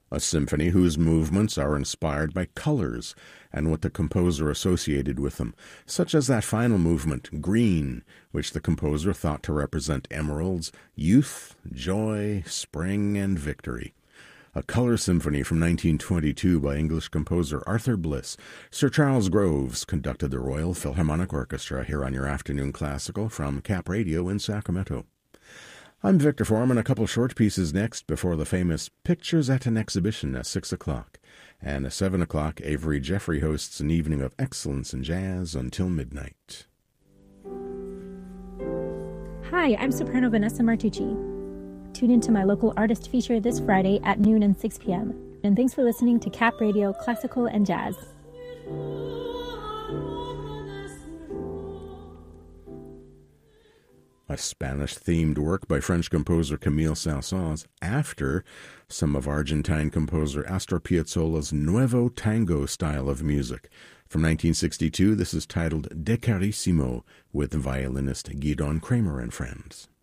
A symphony whose movements are inspired by colors and what the composer associated with them, such as that final movement, Green, which the composer thought to represent emeralds, youth, joy, spring, and victory. A color symphony from 1922 by English composer Arthur Bliss. Sir Charles Groves conducted the Royal Philharmonic Orchestra here on your Afternoon Classical from Cap Radio in Sacramento. I'm Victor Foreman. A couple short pieces next before the famous Pictures at an Exhibition at 6 o'clock. And at 7 o'clock, Avery Jeffrey hosts an evening of excellence in jazz until midnight. Hi, I'm soprano Vanessa Martucci. Tune into my local artist feature this Friday at noon and 6 p.m. And thanks for listening to Cap Radio Classical and Jazz. A Spanish-themed work by French composer Camille Saint-Saëns after some of Argentine composer Astor Piazzolla's Nuevo Tango style of music. From 1962, this is titled De Carissimo with violinist Gidon Kramer and Friends.